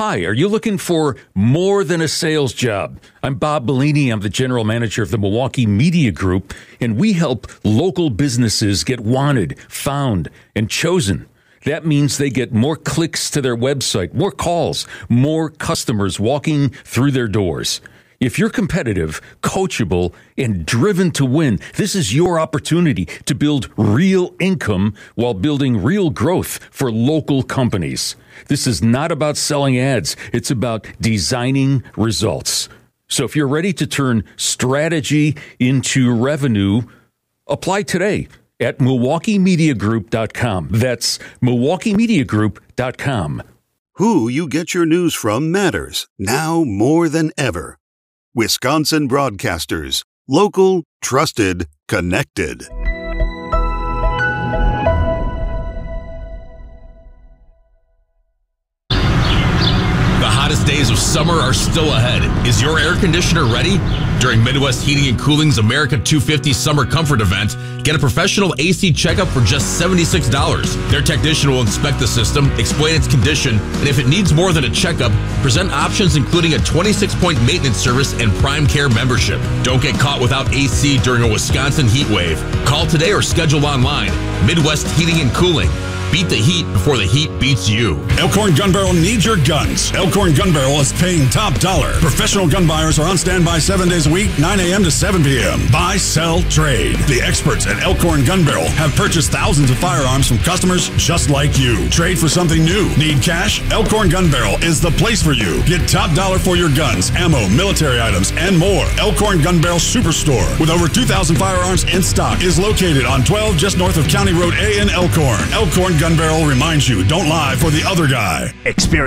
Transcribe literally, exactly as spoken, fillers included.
Hi, are you looking for more than a sales job? I'm Bob Bellini. I'm the general manager of the Milwaukee Media Group, and we help local businesses get wanted, found, and chosen. That means they get more clicks to their website, more calls, more customers walking through their doors. If you're competitive, coachable, and driven to win, this is your opportunity to build real income while building real growth for local companies. This is not about selling ads. It's about designing results. So if you're ready to turn strategy into revenue, apply today at Milwaukee Media Group dot com. That's Milwaukee Media Group dot com. Who you get your news from matters, now more than ever. Wisconsin Broadcasters. Local, trusted, connected. The hottest days of summer are still ahead. Is your air conditioner ready? During Midwest Heating and Cooling's America two fifty Summer Comfort Event, get a professional A C checkup for just seventy-six dollars. Their technician will inspect the system, explain its condition, and if it needs more than a checkup, present options including a twenty-six point maintenance service and Prime Care membership. Don't get caught without A C during a Wisconsin heat wave. Call today or schedule online. Midwest Heating and Cooling. Beat the heat before the heat beats you. Elkhorn Gun Barrel needs your guns. Elkhorn Gun Barrel is paying top dollar. Professional gun buyers are on standby seven days a week, nine a.m. to seven p.m. Buy, sell, trade. The experts at Elkhorn Gun Barrel have purchased thousands of firearms from customers just like you. Trade for something new. Need cash? Elkhorn Gun Barrel is the place for you. Get top dollar for your guns, ammo, military items, and more. Elkhorn Gun Barrel Superstore, with over two thousand firearms in stock, is located on twelve just north of County Road A in Elkhorn. Elkhorn Gun Barrel reminds you, don't lie for the other guy. Experience